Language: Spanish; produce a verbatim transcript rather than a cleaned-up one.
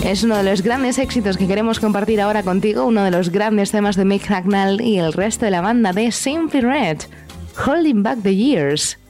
Es uno de los grandes éxitos que queremos compartir ahora contigo, uno de los grandes temas de Mick Hucknall y el resto de la banda de Simply Red, Holding Back the Years.